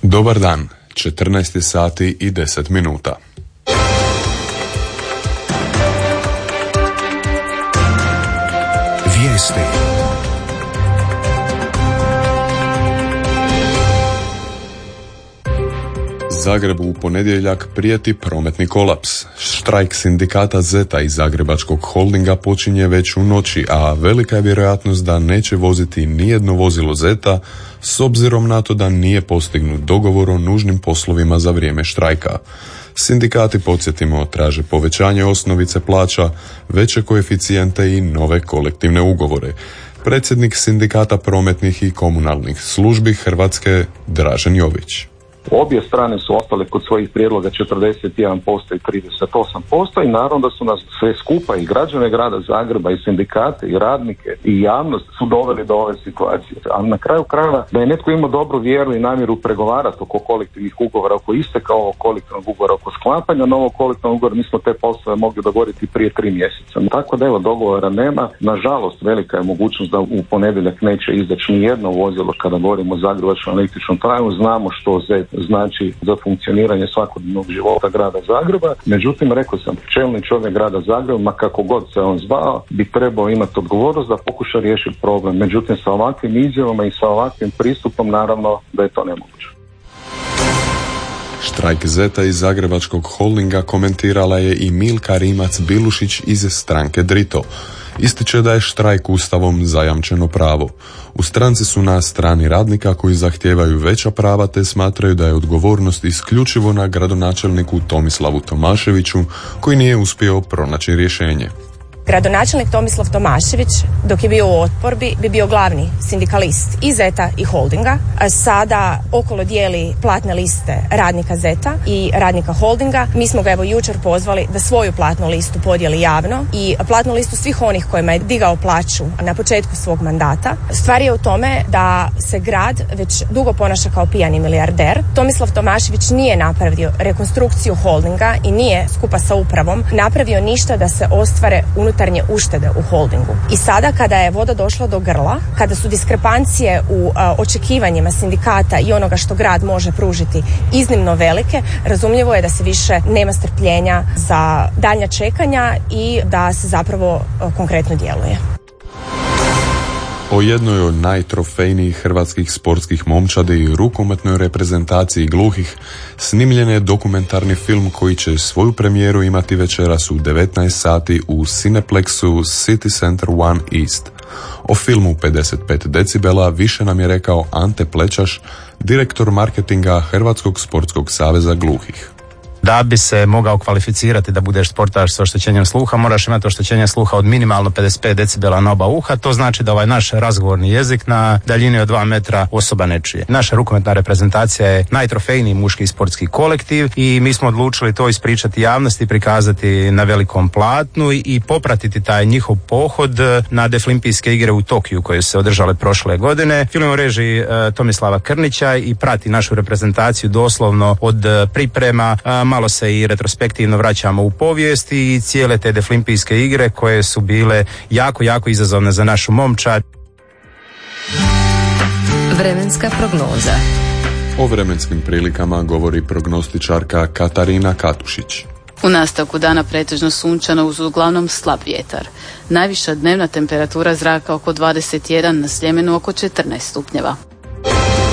Dobar dan, 14 sati i 10 minuta. Vijesti. Zagrebu u ponedjeljak prijeti prometni kolaps. Štrajk sindikata Zeta i Zagrebačkog holdinga počinje već u noći, a velika je vjerojatnost da neće voziti nijedno vozilo Zeta s obzirom na to da nije postignut dogovor o nužnim poslovima za vrijeme štrajka. Sindikati, podsjetimo, traže povećanje osnovice plaća, veće koeficijente i nove kolektivne ugovore. Predsjednik sindikata prometnih i komunalnih službi Hrvatske Dražen Jović. Obje strane su ostale kod svojih prijedloga 41% i 38% i naravno da su nas sve skupa i građane grada Zagreba i sindikate i radnike i javnost su doveli do ove situacije. A na kraju krajeva da je netko imao dobru vjeru i namjeru pregovarati oko kolektivnih ugovora, oko isteka ovog kolektivnog ugovora, oko sklapanja novog kolektivnog ugovora, mi smo te poslove mogli dogovoriti prije 3 mjeseca. Tako da evo, dogovora nema. Nažalost, velika je mogućnost da u ponedjeljak neće izaći ni jedno vozilo kada govorimo o zagrebačkom električnom tramvaju. Znamo što znači za funkcioniranje svakodnevnog života grada Zagreba. Međutim, rekao sam, čelni čovjek grada Zagreba, ma kako god se on zvao, bi trebao imati odgovornost da pokuša riješiti problem. Međutim, sa ovakvim izjavama i sa ovakvim pristupom, naravno da je to nemoguće. Štrajk Zeta iz Zagrebačkog holdinga komentirala je i Milka Rimac-Bilušić iz stranke Drito. Ističe da je štrajk ustavom zajamčeno pravo. U stranci su na strani radnika koji zahtijevaju veća prava te smatraju da je odgovornost isključivo na gradonačelniku Tomislavu Tomaševiću koji nije uspio pronaći rješenje. Gradonačelnik Tomislav Tomašević, dok je bio u oporbi, bi bio glavni sindikalist i Zeta i holdinga. Sada okolo dijeli platne liste radnika Zeta i radnika holdinga. Mi smo ga evo jučer pozvali da svoju platnu listu podijeli javno i platnu listu svih onih kojima je digao plaću na početku svog mandata. Stvar je u tome da se grad već dugo ponaša kao pijani milijarder. Tomislav Tomašević nije napravio rekonstrukciju holdinga i nije skupa sa upravom napravio ništa da se ostvare unutarnje uštede u holdingu. I sada kada je voda došla do grla, kada su diskrepancije u očekivanjima sindikata i onoga što grad može pružiti iznimno velike, razumljivo je da se više nema strpljenja za daljnja čekanja i da se zapravo konkretno djeluje. O jednoj od najtrofejnijih hrvatskih sportskih momčadi i rukometnoj reprezentaciji gluhih snimljen je dokumentarni film koji će svoju premijeru imati večeras u 19 sati u Cineplexu City Center One East. O filmu 55 decibela više nam je rekao Ante Plečaš, direktor marketinga Hrvatskog sportskog saveza gluhih. Da bi se mogao kvalificirati da budeš sportaš s oštećenjem sluha, moraš imati oštećenje sluha od minimalno 55 decibela na oba uha. To znači da ovaj naš razgovorni jezik na daljini od 2 metra osoba ne čuje. Naša rukometna reprezentacija je najtrofejniji muški sportski kolektiv i mi smo odlučili to ispričati javnosti, prikazati na velikom platnu i popratiti taj njihov pohod na Deaflimpijske igre u Tokiju koje su se održale prošle godine. Film u režiji Tomislava Krnića i prati našu reprezentaciju doslovno od priprema, malo se i retrospektivno vraćamo u povijest i cijele te Deaflimpijske igre koje su bile jako, jako izazovne za našu momčad. Vremenska prognoza. O vremenskim prilikama govori prognostičarka Katarina Katušić. U nastavku dana pretežno sunčano uz uglavnom slab vjetar. Najviša dnevna temperatura zraka oko 21, na Sljemenu oko 14 stupnjeva.